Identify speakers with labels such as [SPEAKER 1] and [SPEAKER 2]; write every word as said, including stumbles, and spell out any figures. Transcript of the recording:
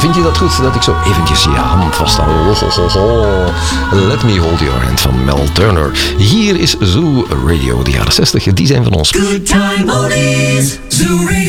[SPEAKER 1] vind je dat goed dat ik zo eventjes je hand vasthoud? Oh, oh, oh, oh. Let me hold your hand van Mel Turner. Hier is Zoo Radio, de jaren zestig, die zijn van ons.
[SPEAKER 2] Good time oldies, Zoo Radio.